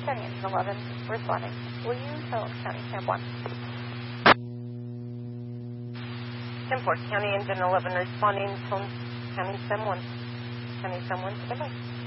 County Engine 11 responding. Williams, Sullivan County, Sam 1. 10-4, County Engine 11 responding, Sullivan County, Sam 1. County, Sam 1, standby.